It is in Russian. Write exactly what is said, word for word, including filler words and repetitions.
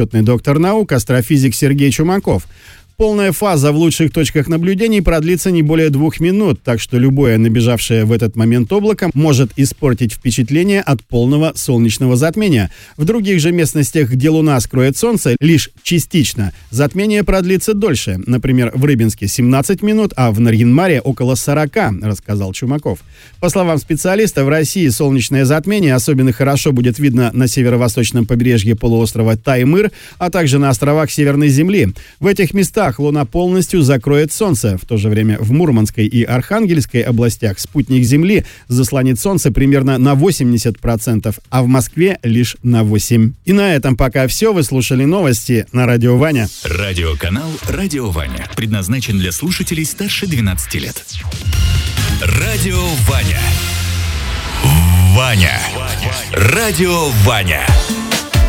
доктор наук, астрофизик Сергей Чумаков. Полная фаза в лучших точках наблюдений продлится не более двух минут, так что любое набежавшее в этот момент облако может испортить впечатление от полного солнечного затмения. В других же местностях, где Луна скроет Солнце, лишь частично, затмение продлится дольше. Например, в Рыбинске семнадцать минут, а в Нарьян-Маре около сорок, рассказал Чумаков. По словам специалиста, в России солнечное затмение особенно хорошо будет видно на северо-восточном побережье полуострова Таймыр, а также на островах Северной Земли. В этих местах Луна полностью закроет Солнце. В то же время в Мурманской и Архангельской областях спутник Земли заслонит Солнце примерно на восемьдесят процентов, а в Москве лишь на восемь процентов. И на этом пока все. Вы слушали новости на Радио Ваня. Радиоканал «Радио Ваня» предназначен для слушателей старше двенадцати лет. Радио Ваня. Ваня. Радио Ваня.